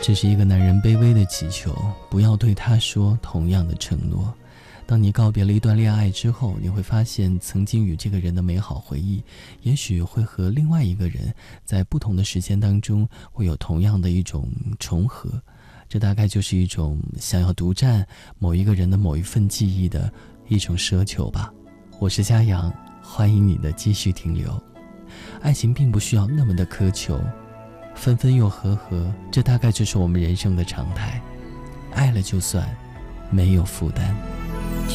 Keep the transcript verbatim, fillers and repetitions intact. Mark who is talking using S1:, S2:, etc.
S1: 这是一个男人卑微的祈求，不要对他说同样的承诺。当你告别了一段恋爱之后，你会发现曾经与这个人的美好回忆，也许会和另外一个人在不同的时间当中会有同样的一种重合。这大概就是一种想要独占某一个人的某一份记忆的一种奢求吧。我是嘉阳，欢迎你的继续停留。爱情并不需要那么的苛求，分分又合合，这大概就是我们人生的常态。爱了就算，没有负担。